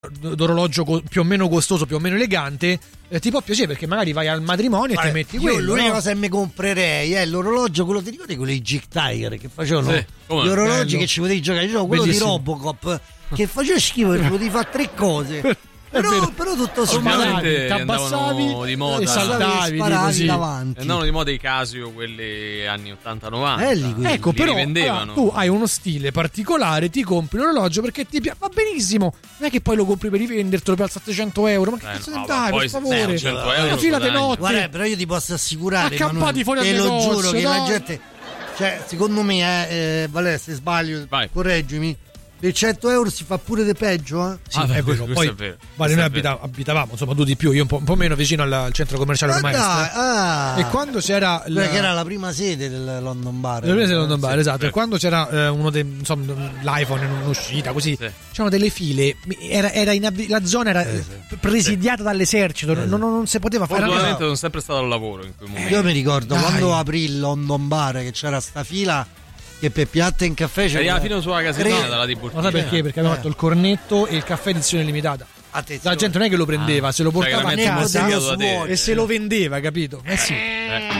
d'orologio più o meno costoso, più o meno elegante, ti può piacere perché magari vai al matrimonio e ti metti quello. Io l'unica no? cosa che mi comprerei è l'orologio, quello, ti ricordi quelli Jig Tiger che facevano gli orologi bello. Che ci potevi giocare? Io quello Bellissimo. di Robocop che faceva schifo perché potevi fare 3 cose. Però tutto sommato Ovviamente ti abbassavi andavano di moda, e saltavi sparavi così. davanti. andavano di moda i Casio, quelli anni 80-90. Lì, quelli. Ecco, li però rivendevano. allora, tu hai uno stile particolare, ti compri l'orologio perché ti piace, va benissimo. Non è che poi lo compri per rivendertelo per 700 euro. Ma che cazzo ne dai, per favore? 100 euro Una fila di guadagni. notte. Guarda, però io ti posso assicurare, Accampati fuori al te lo negozio, giuro che dai. la gente, cioè secondo me Valeria, se sbaglio correggimi, per 100 euro si fa pure di peggio, Sì, Ah, è vero. questo Poi è vero. vale, Questo noi è vero. abitavamo, insomma, tu di più, io un po' meno vicino al centro commerciale ormai. E quando c'era quella che era la prima sede del London Bar. la presa del London Bar, sì, esatto. sì. E quando c'era l'iPhone in un'uscita così, c'erano delle file. La zona era presidiata dall'esercito, non si poteva fare Fortunatamente sono sempre stato al lavoro in quei momenti. Io mi ricordo Dai. quando aprì il London Bar che c'era sta fila che per piatta in caffè c'era fino sulla casettina dalla Tiburtina. Ma sai perché? Perché aveva fatto il cornetto e il caffè edizione limitata. La gente non è che lo prendeva, se lo portava a veramente casa mazzicato da te. e se lo vendeva, capito? Eh sì.